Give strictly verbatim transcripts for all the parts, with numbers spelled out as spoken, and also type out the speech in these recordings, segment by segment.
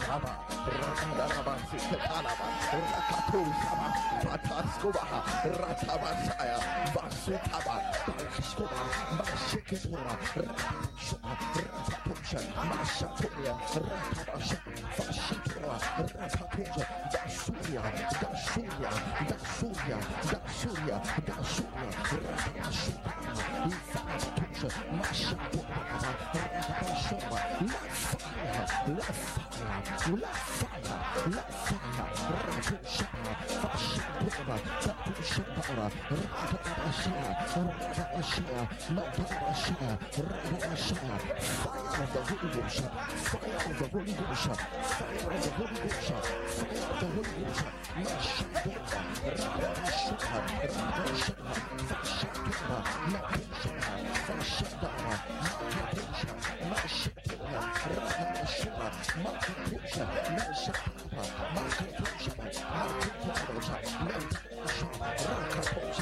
Shaba, Rakaraba, Sikalaba, Rakatu Shaba, Fataskoba, Ratabasaya, Basutaba, Balaskoba, Mashikitura, Rakashoba, Ratatusha, Mashatuya, Ratabasha, Fashitura, Ratatusha, Dasuria, Dasuria, Dasuria, Dasuria, Dasuria, Ratabashuta, Fatatusha, Mashatura, Ratabashoba, let fire, let fire, let fire, let fire, Ratusha, Fashitura, Dasuria, Ratabasha, Ratabasha, Matabasha, Ratabasha, fire of the Holy Ghost, fire of the Holy Ghost, fire of the Holy Ghost, fire of the Holy Ghost, Mashadora, Ratabasha, Ratabasha, Fashitura, Matusha, Fashadara, Makatusha, Mashitura, Ratabasha, Makatusha, Mashatara, Makatusha, Makatusha, Makatusha,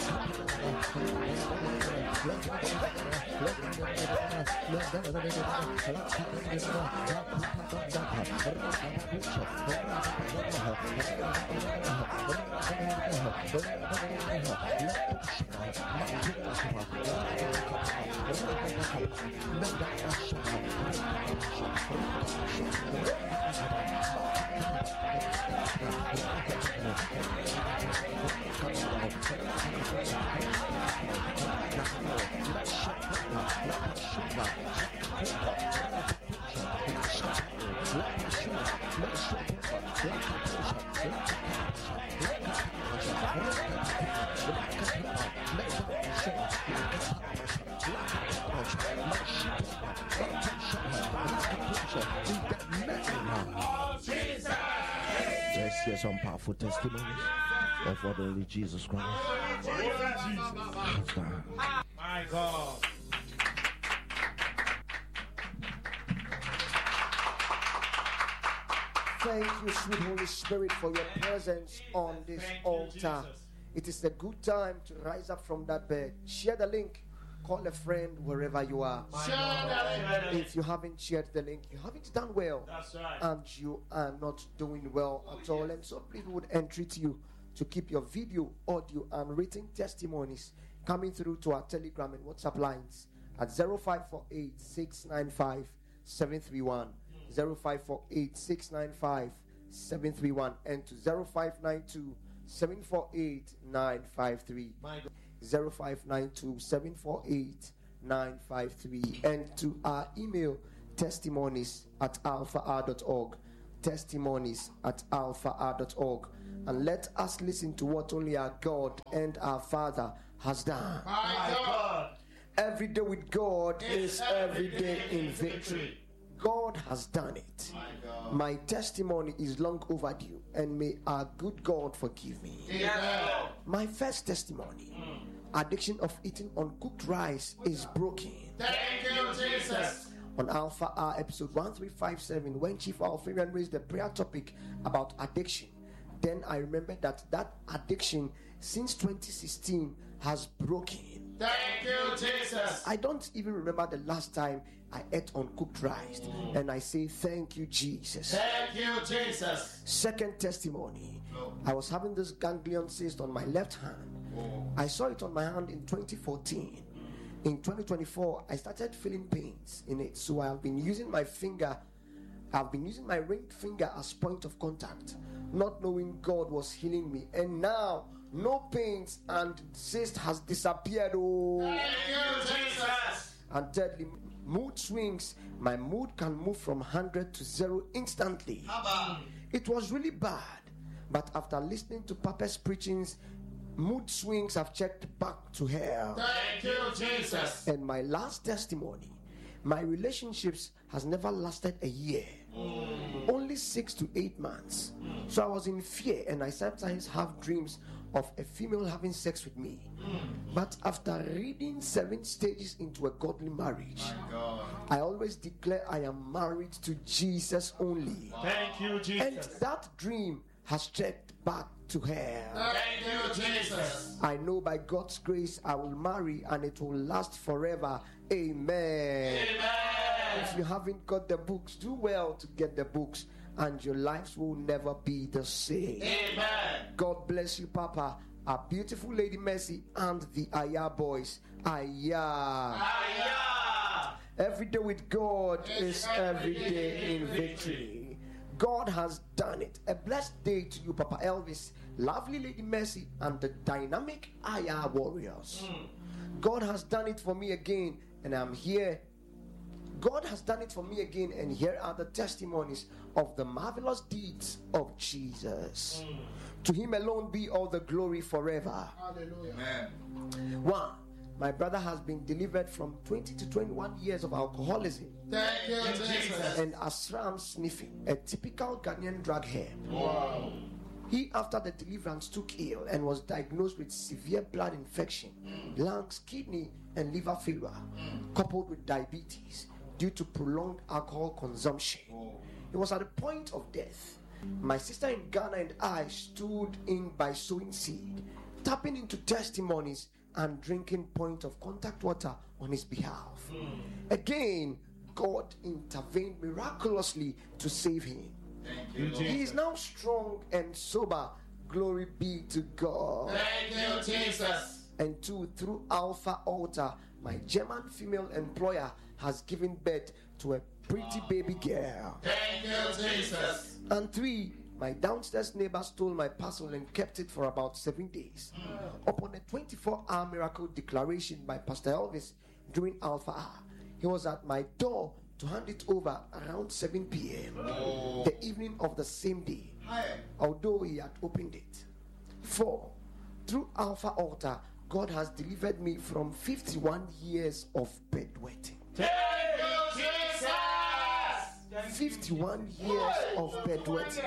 Let's hear some powerful testimonies of what only Jesus Christ has done. My God. Thank you, sweet Holy Spirit, for your presence on this altar. It is a good time to rise up from that bed. Share the link. Call a friend wherever you are. If you haven't shared the link, you haven't done well. That's right. And you are not doing well at all. And so please would entreat you to keep your video, audio, and written testimonies coming through to our Telegram and WhatsApp lines at zero five four eight, six nine five, seven three one, zero five four eight, six nine five, seven three one, and to zero five nine two, seven four eight, nine five three. zero five nine two, seven four eight, nine five three, and to our email testimonies at alpha r dot org, testimonies at alpha r dot org, and let us listen to what only our God and our Father has done. My God. Every day with God is every day in victory. God has done it. My God. My testimony is long overdue, and may our good God forgive me. Amen. My first testimony, mm. addiction of eating uncooked rice is broken. Thank you, Jesus. On Alpha R episode one three five seven, when Chief Alfarian raised the prayer topic about addiction, then I remembered that that addiction since twenty sixteen has broken. Thank you, Jesus. I don't even remember the last time I ate uncooked rice, mm. and I say thank you, Jesus. Thank you, Jesus. Second testimony, oh. I was having this ganglion cyst on my left hand. Oh. I saw it on my hand in twenty fourteen. In twenty twenty-four, I started feeling pains in it, so I've been using my finger, I've been using my ringed finger as point of contact, not knowing God was healing me. And now, no pains and cyst has disappeared. Oh, thank you, Jesus. And thirdly, mood swings. My mood can move from one hundred to zero instantly. Abba. It was really bad, but after listening to Papa's preachings, mood swings have checked back to hell. Thank you, Jesus. And my last testimony, my relationships has never lasted a year. Mm. Only six to eight months. Mm. So I was in fear, and I sometimes have dreams of a female having sex with me. Mm. But after reading seven stages into a godly marriage, I always declare I am married to Jesus only. Wow. Thank you, Jesus. And that dream has checked back to her. Thank you, Jesus. I know by God's grace I will marry, and it will last forever. Amen. Amen. If you haven't got the books, do well to get the books and your lives will never be the same. Amen. God bless you, Papa. Our beautiful Lady Mercy and the Aya boys. Aya. Aya. Every day with God is every day in victory. God has done it. A blessed day to you, Papa Elvis, lovely Lady Mercy, and the dynamic Aya warriors. Mm. God has done it for me again, and I'm here. God has done it for me again, and here are the testimonies of the marvelous deeds of Jesus. Mm. To him alone be all the glory forever. Hallelujah. Amen. One, my brother has been delivered from twenty to twenty-one years of alcoholism. Thank you, Jesus. And asram sniffing, a typical Ghanaian drug hair. Wow. He, after the deliverance, took ill and was diagnosed with severe blood infection, mm. lungs, kidney, and liver failure, mm. coupled with diabetes due to prolonged alcohol consumption. Oh. He was at the point of death. My sister in Ghana and I stood in by sowing seed, tapping into testimonies, and drinking point of contact water on his behalf. Mm. Again, God intervened miraculously to save him. Thank you, Jesus. He is now strong and sober. Glory be to God. Thank you, Jesus. And two, through Alpha Altar, my German female employer has given birth to a pretty baby girl. Thank you, Jesus. And three, my downstairs neighbor stole my parcel and kept it for about seven days. Mm. Upon a twenty-four hour miracle declaration by Pastor Elvis during Alpha Hour, he was at my door to hand it over around seven p.m. Oh. the evening of the same day, Hi. although he had opened it. Four, through Alpha Altar, God has delivered me from fifty-one years of bedwetting. Thank you, Jesus! fifty-one years of bedwetting.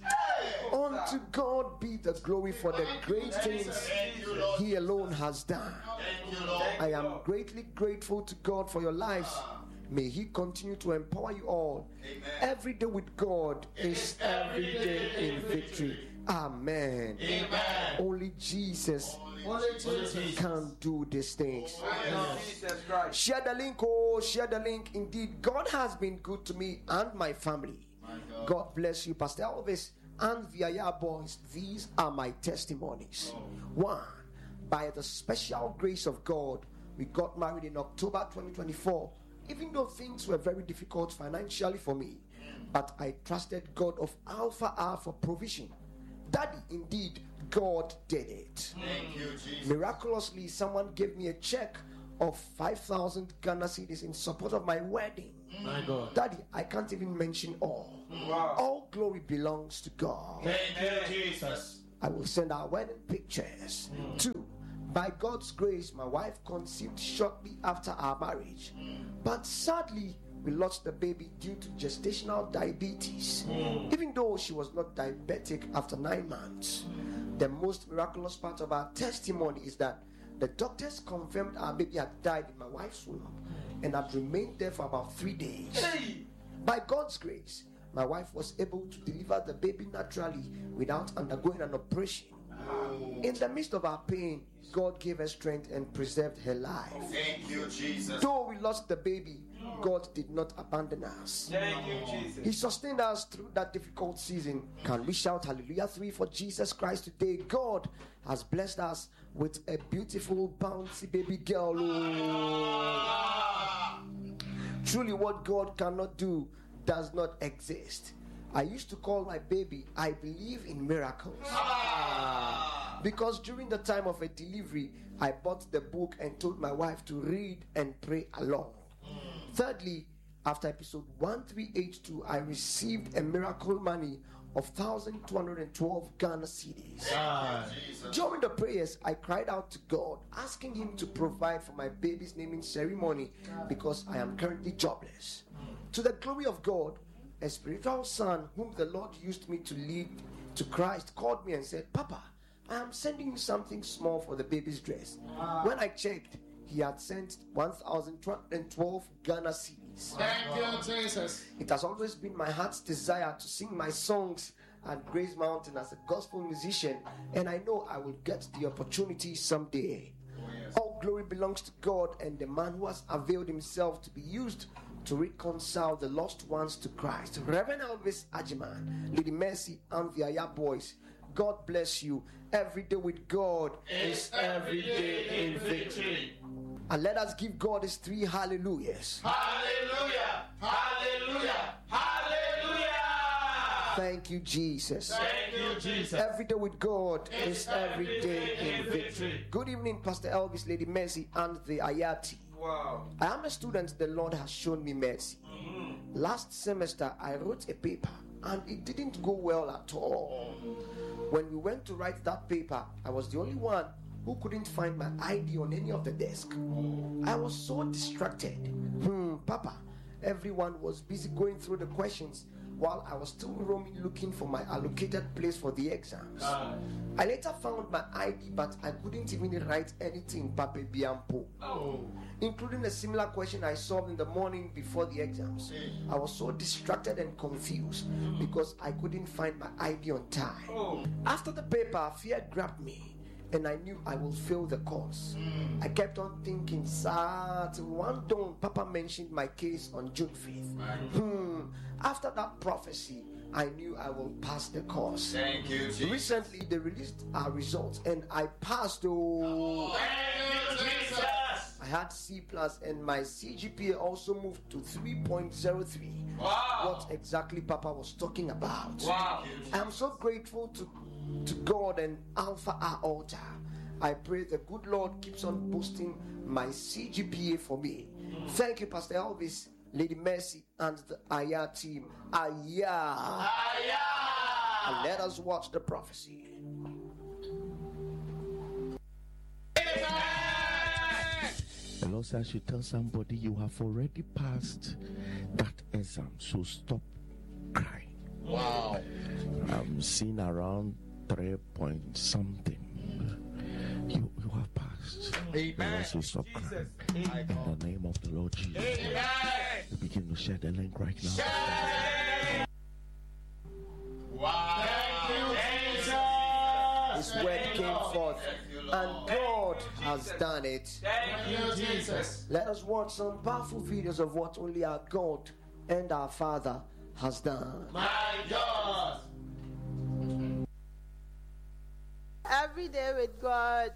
Unto God be the glory for the great things he alone has done. I am greatly grateful to God for your lives. May he continue to empower you all. Every day with God is every day in victory. Amen. Amen. Only Jesus Only Jesus can do these things. Yes. Share the link, oh, share the link. Indeed, God has been good to me and my family. My God. God bless you, Pastor Elvis and the Aya boys. These are my testimonies. Oh. One, by the special grace of God, we got married in October twenty twenty-four. Even though things were very difficult financially for me, but I trusted God of Alpha R for provision. Daddy, indeed, God did it. Thank you, Jesus. Miraculously, someone gave me a check of five thousand Ghana cedis in support of my wedding. My God. Daddy, I can't even mention all. Wow. All glory belongs to God. Thank you, Jesus. I will send our wedding pictures. Mm. Two, by God's grace, my wife conceived shortly after our marriage. Mm. But sadly, we lost the baby due to gestational diabetes. Mm. Even though she was not diabetic after nine months. Mm. The most miraculous part of our testimony is that the doctors confirmed our baby had died in my wife's womb and had remained there for about three days. Hey. By God's grace, my wife was able to deliver the baby naturally without undergoing an operation. Oh. In the midst of our pain, God gave her strength and preserved her life. Thank you, Jesus. Though we lost the baby, God did not abandon us. Thank you, Jesus. He sustained us through that difficult season. Can we shout hallelujah three for Jesus Christ today? God has blessed us with a beautiful, bouncy baby girl. Oh. Truly, what God cannot do does not exist. I used to call my baby, I believe in miracles. Ah. Because during the time of a delivery, I bought the book and told my wife to read and pray along. Mm. Thirdly, after episode one three eight two, I received a miracle money of one thousand two hundred twelve Ghana cedis. Ah. During the prayers, I cried out to God, asking him to provide for my baby's naming ceremony because I am currently jobless. Mm. To the glory of God, a spiritual son whom the Lord used me to lead to Christ called me and said, Papa, I am sending you something small for the baby's dress. Wow. When I checked, he had sent one thousand two hundred twelve Ghana cedis. Thank you, Jesus. It has always been my heart's desire to sing my songs at Grace Mountain as a gospel musician, and I know I will get the opportunity someday. Oh, yes. All glory belongs to God and the man who has availed himself to be used to reconcile the lost ones to Christ. Reverend Elvis Ajiman, Lady Mercy, and the Aya boys, God bless you. Every day with God is every day in victory. And let us give God his three hallelujahs. Hallelujah! Hallelujah! Hallelujah! Thank you, Jesus. Thank you, Jesus. Every day with God is every day in victory. Good evening, Pastor Elvis, Lady Mercy, and the Ayati. Wow. I am a student. The Lord has shown me mercy. Mm-hmm. Last semester, I wrote a paper, and it didn't go well at all. When we went to write that paper, I was the only one who couldn't find my I D on any of the desk. I was so distracted. Hmm, Papa, everyone was busy going through the questions while I was still roaming looking for my allocated place for the exams. Uh, I later found my I D, but I couldn't even write anything, Pape Biampo. Oh. Including a similar question I solved in the morning before the exams. I was so distracted and confused because I couldn't find my I D on time. Oh. After the paper, fear grabbed me, and I knew I will fail the course. Mm. I kept on thinking, sir, till one dawn, Papa mentioned my case on June fifth. Right. Hmm. After that prophecy, I knew I will pass the course. Thank you, Jesus. Recently, they released our results, and I passed. Oh, thank you, Jesus. I had C plus, and my C G P A also moved to three point zero three. Wow. What exactly Papa was talking about. Wow. I am so grateful to to God and Alpha our altar. I pray the good Lord keeps on boosting my C G P A for me. Mm. Thank you, Pastor Elvis, Lady Mercy, and the Aya team. Aya. Aya. And let us watch the prophecy. The Lord says, I should tell somebody you have already passed that exam, so stop crying. Wow. I'm seeing around three point something. You you have passed. Amen. The Lord says, stop crying. In the name of the Lord Jesus. Amen. You begin to share the link right now. Share. Wow. Thank you, Jesus. His word came forth, and God has done it. Thank you, Jesus. Let us watch some powerful videos of what only our God and our Father has done. My God. Every day with God.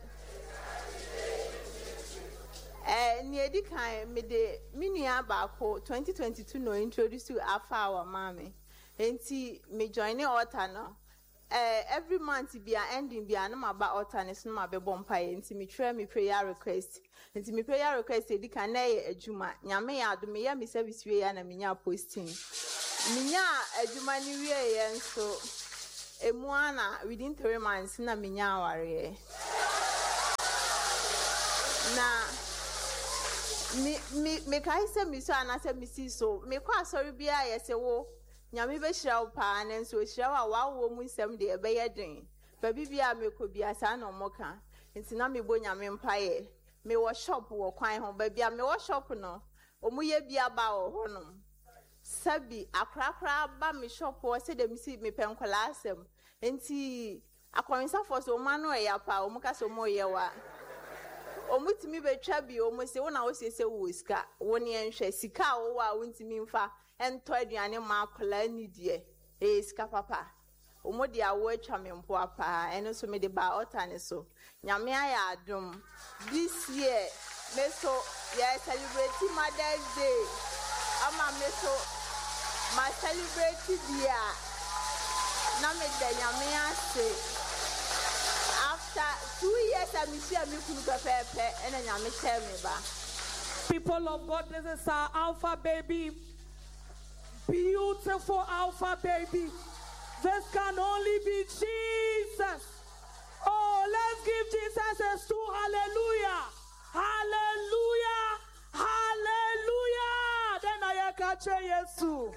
Eh, near the kind, me de minia bako twenty twenty-two no introduce to Alpha our mommy. Enti me join the altar no. Eh, every month be a ending be an about altar ne no be bompire. Enti me try me prayer request. Enti me prayer request e di kan na ye adwuma. Nyame ya do me ya me service we ya na me nya posting. Minya adwuma ni wie ye nso emuana within three months na minya aware na mi mi me kai se mi so anase mi si so me kwa asori bia ye se wo nyame be hira wo pa na nso hira wa wa wo mu nsem de e be ye den fa bibia me ko bia sa na omoka nti na me bo nyame mpaye me wo shop wo kwan ho ba bia me wo shop no omuye bia ba wo ho no sabi akrakra ba me shop wo se de mi si me penkola asem enti akonsa for so manu e ya pa omuka so mo ye wa omutimi betwa bi omuse wona wo sese wo sika woni enhwe sika wo wa wontimi mfa ento aduane ma akola ni die e sika papa omodi awo atwa me mpo apa eno so me de ba otane so nyame aya adum this year me so yeah celebrate Mother's Day ama me so ma celebrate dia na me de nyame ase after two years I miss you me kunu pepe and nyame tell me ba. People of God, this is our Alpha baby. Beautiful Alpha baby. This can only be Jesus. Oh, let's give Jesus a two. Hallelujah. Hallelujah. Hallelujah. Then I catch Jesus.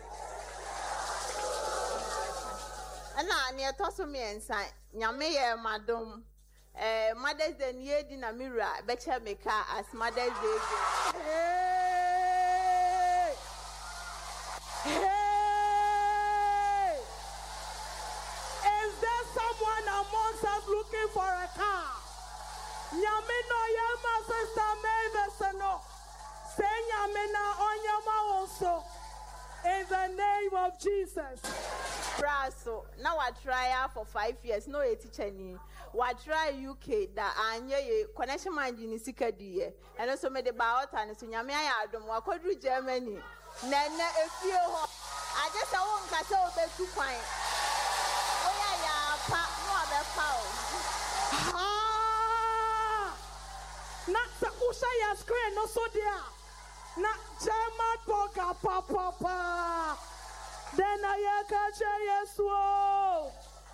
And now, near Tosso me and sign. Nyame madam. Eh, Mother's Day near Dina Mira. Betcha make her as Mother's Day. Hey! Hey! Is there someone amongst us looking for a car? Nyame no yama sister Mavis no. Say nyame na onyama wonso. in the name of Jesus. Brasso, now I try out for five years. No, it's teacher. What try U K that Anya connection mind in Sika dear, and also made about and so Yamia Adam, what could do Germany? Nana, a few. I just I won't cut out the two pine. Oh, yeah, pa, no other power. Ah! Not the Usha screen, no so dear. Not German Poga Papa. Then I catch yes, whoa.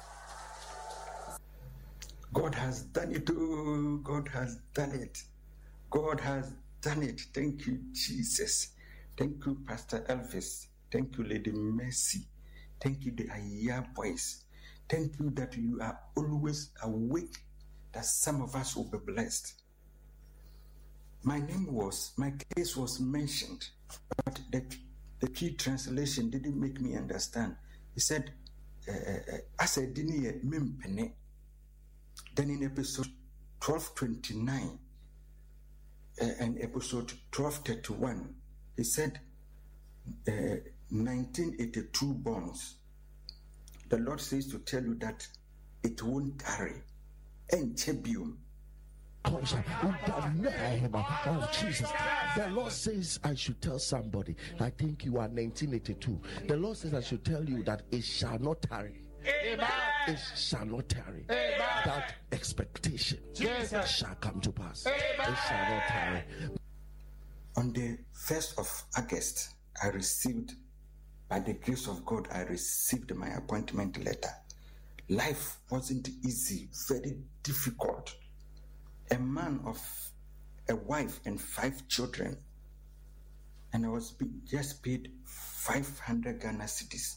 God has done it. Oh, God has done it. God has done it. Thank you, Jesus. Thank you, Pastor Elvis. Thank you, Lady Mercy. Thank you, the Aya boys. Thank you that you are always awake, that some of us will be blessed. My name was, my case was mentioned, but the, the key translation didn't make me understand. He said, I said, then in episode twelve twenty-nine uh, and episode twelve thirty-one, he said, uh, nineteen eighty-two bonds. The Lord says to tell you that it won't tarry. And Chebium. In the name of Jesus. The Lord says I should tell somebody. I think you are nineteen eighty-two. The Lord says I should tell you that it shall not tarry. Amen. It shall not tarry. Amen. That expectation Jesus. shall come to pass. Amen. It shall not tarry. On the first of August, I received, by the grace of God, I received my appointment letter. Life wasn't easy, very difficult. A man of a wife and five children, and I was be- just paid five hundred Ghana cedis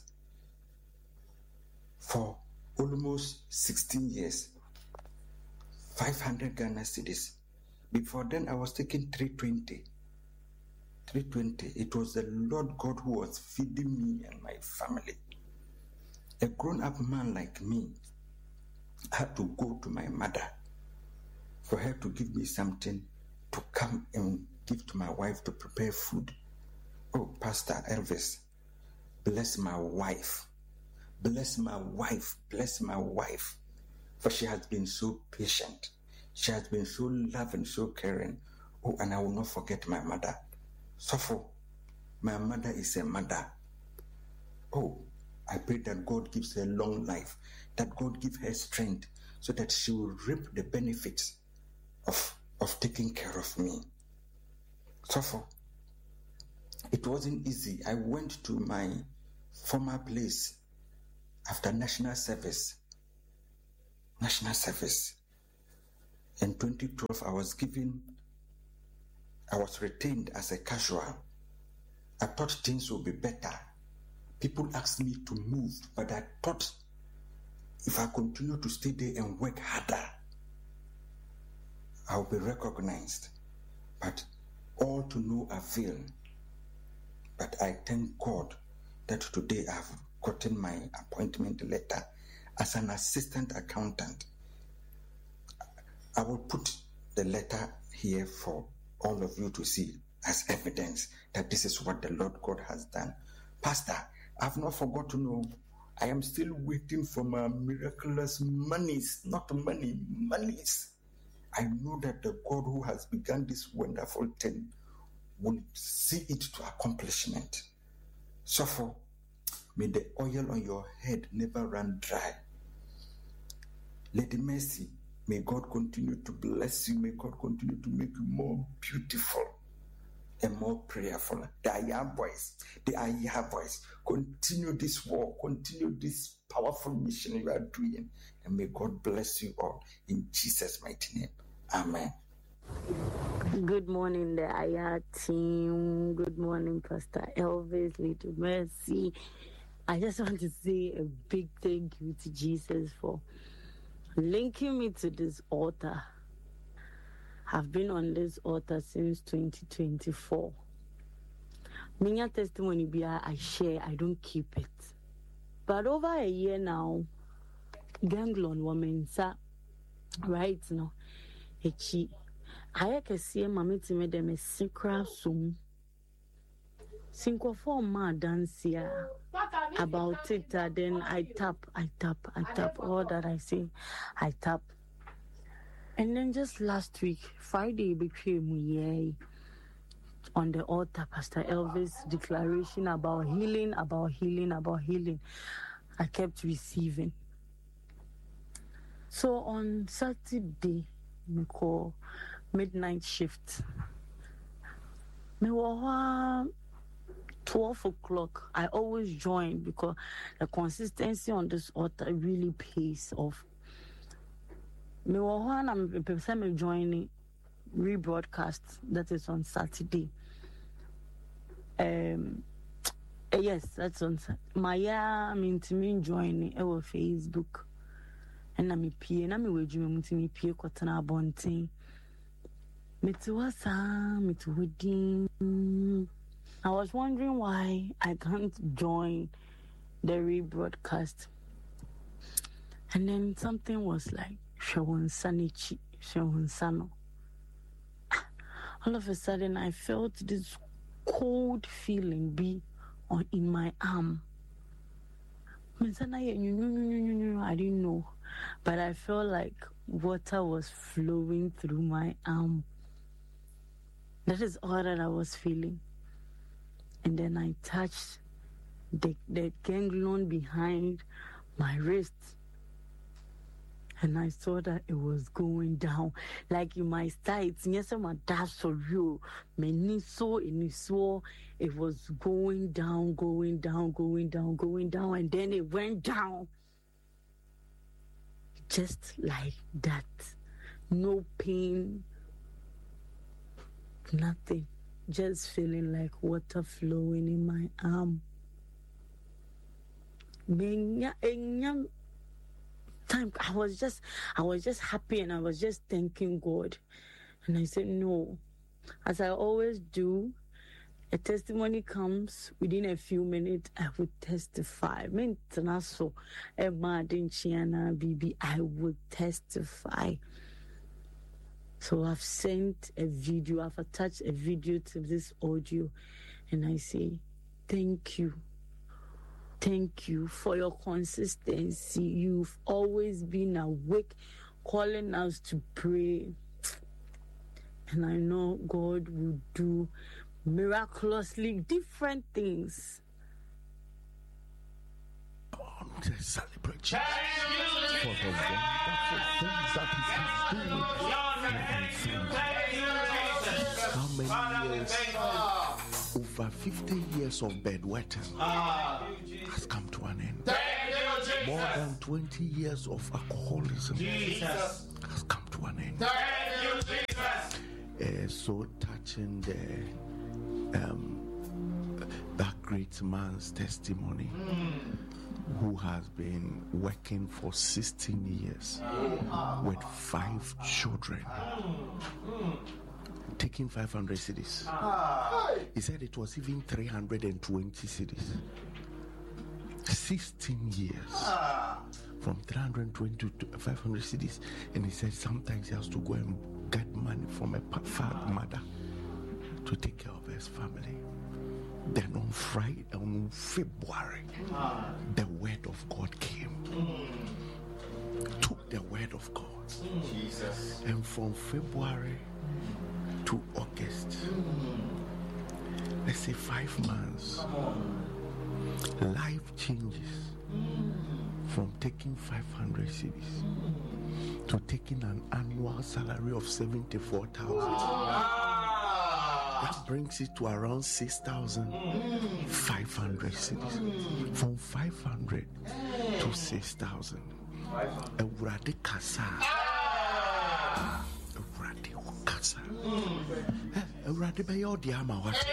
for almost sixteen years. five hundred Ghana cedis. Before then, I was taking three twenty. three twenty. It was the Lord God who was feeding me and my family. A grown-up man like me had to go to my mother for her to give me something to come and give to my wife to prepare food. Oh, Pastor Elvis, bless my wife. Bless my wife. Bless my wife. For she has been so patient. She has been so loving, so caring. Oh, and I will not forget my mother. Suffer. My mother is a mother. Oh, I pray that God gives her long life, that God give her strength, so that she will reap the benefits of, of taking care of me. Suffer. It wasn't easy. I went to my former place after national service. National service. In twenty twelve, I was given, I was retained as a casual. I thought things would be better. People asked me to move, but I thought if I continue to stay there and work harder, I'll be recognized. But all to no avail. But I thank God that today I've gotten my appointment letter as an assistant accountant. I will put the letter here for all of you to see as evidence that this is what the Lord God has done. Pastor, I've not forgotten. No, I am still waiting for my miraculous monies, not money, monies. I know that the God who has begun this wonderful thing will see it to accomplishment. So for may the oil on your head never run dry. Lady Mercy, may God continue to bless you. May God continue to make you more beautiful and more prayerful. The Aya voice, the Aya voice. Continue this work, continue this powerful mission you are doing, and may God bless you all in Jesus' mighty name. Amen. Good morning, the Aya team. Good morning, Pastor Elvis, Lady Mercy. I just want to say a big thank you to Jesus for linking me to this altar. I've been on this altar since twenty twenty-four. Many testimony I share, I don't keep it. But over a year now, ganglon woman, sir, right now, Echi, I can see a mammy to me them a secret soon. Cinco four ma dance here about it. Uh, then I tap, I tap, I tap. All that I say, I tap. And then just last week, Friday became yeah, on the altar, Pastor Elvis' declaration about healing, about healing, about healing. I kept receiving. So on Saturday, we call midnight shift. Me wa twelve o'clock. I always join because the consistency on this altar really pays off. Me wa I'm person joining rebroadcast that is on Saturday. Um, yes, that's on Saturday. My I mean to me joining our Facebook, and I'm P and I'm with you. To me P Kotana Bonting. Me to us, me to wedding. I was wondering why I can't join the rebroadcast, and then something was like Shawon Sanichi, Shawon Sano. All of a sudden, I felt this cold feeling be on in my arm. I didn't know, but I felt like water was flowing through my arm. That is all that I was feeling. And then I touched the, the ganglion behind my wrist. And I saw that it was going down. Like you might start, yes, my dad saw you. Many saw and saw it was going down, going down, going down, going down, and then it went down. Just like that. No pain, nothing. Just feeling like water flowing in my arm. Time I was just I was just happy and I was just thanking God. And I said, no, as I always do, a testimony comes within a few minutes, I would testify. So I would testify. So I've sent a video, I've attached a video to this audio, and I say, thank you. Thank you for your consistency. You've always been awake, calling us to pray. And I know God will do miraculously different things. On to celebrate Jesus for the wonderful things that He is doing. How many years? Over fifty years of bedwetting has come to an end. More than twenty years of alcoholism has come to an end. Uh, so touching the um, that great man's testimony, who has been working for sixteen years with five children, taking five hundred cedis. He said it was even three hundred twenty cedis. sixteen years. From three hundred twenty to five hundred cedis. And he said sometimes he has to go and get money from a mother to take care of his family. Then on Friday, on February, the word of God came. Took the word of God. Jesus. And from February to August, let's say five months, life changes from taking five hundred cedis to taking an annual salary of seventy-four thousand. That brings it to around six thousand five hundred cedis. From five hundred to six thousand. Ewurade kasa. Ewurade kasa. Ewurade be your dear ma what?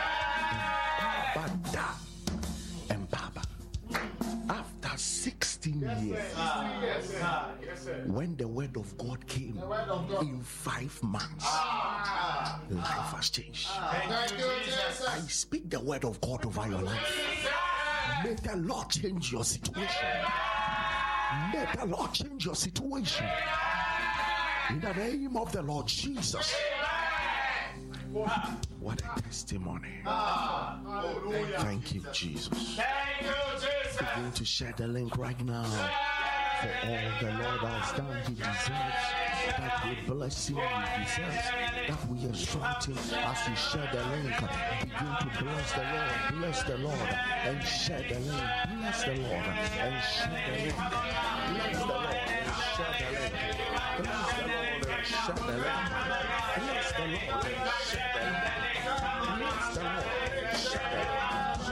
Bada and Baba. After sixteen years, when the word of God came in five months, life has changed. I speak the word of God over your life. May the Lord change your situation. May the Lord change your situation. In the name of the Lord Jesus. What a testimony. Hallelujah. Thank you, Jesus. Thank you, Jesus. Begin to share the link right now. For all the Lord has done, He deserves. That we bless Him, He deserves. That we exalt Him as you share the link. Begin to bless the Lord, bless the Lord, and share the link. Bless the Lord and share the link. Bless the Lord and share the link. Bless the Lord and share the link. Bless the Lord and share the link. Bless the Lord and share the link.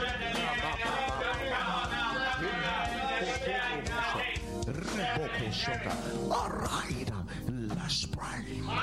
All right, let's pray.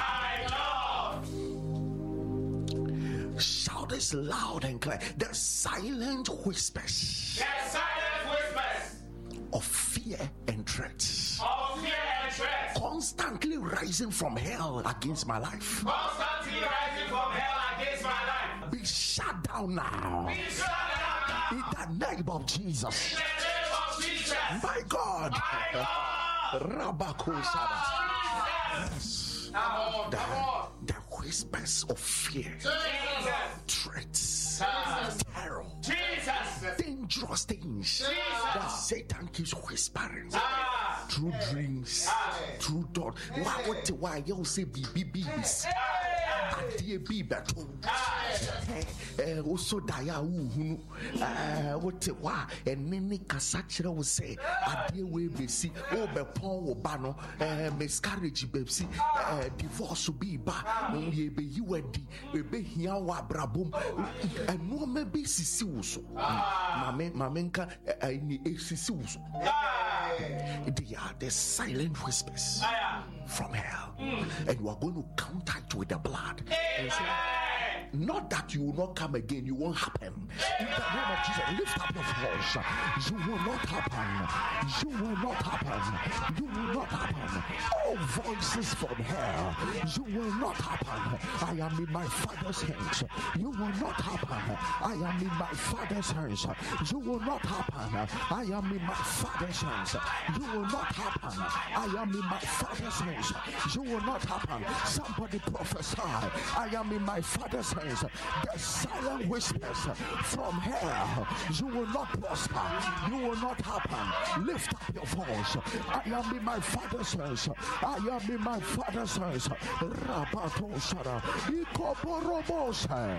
Shout this loud and clear. The silent whispers, The silent whispers of fear and threats of fear and threat constantly rising from hell against my life constantly rising from hell against my life. be shut down now Be shut down in the name of Jesus. in the name of Jesus. My God. My God. Rabakosada. Jesus. Come on, The, come on. the whispers of fear, Jesus. threats, Jesus. terror, Jesus. dangerous things that Satan keeps whispering Ah. through dreams, through thought. Why? What? Why you say baby babies? Adeɛ bi bɛto ɛɛ woso daya wohunu ɛɛ wote hɔ a ɛne ne kasa kyerɛ wo sɛ adeɛ wei bɛsi wobɛpɔn wo ba no ɛɛ miscarriage bɛsi ɛɛ divorce bi ba yɛbɛyi wo adi ɛbɛhia wo abrabom ɛnoɔma bi sisi wo so maame maame nka ɛɛ ne esisi wo so. They are the silent whispers from hell, and you are going to counter it with the blood. And say, not that you will not come again, you won't happen. In the name of Jesus, lift up your voice. You will not happen. You will not happen. You will not happen. All voices from hell, you will not happen. I am in my Father's hands. You will not happen. I am in my Father's hands. You will not happen. I am in my Father's hands. You will not happen. I am in my Father's hands. You will not happen. Somebody prophesy. I am in my Father's hands. The silent whispers from hell. You will not prosper. You will not happen. Lift up your voice. I am in my Father's hands. I am in my Father's hands. Rabato Shara. Ikoborobose.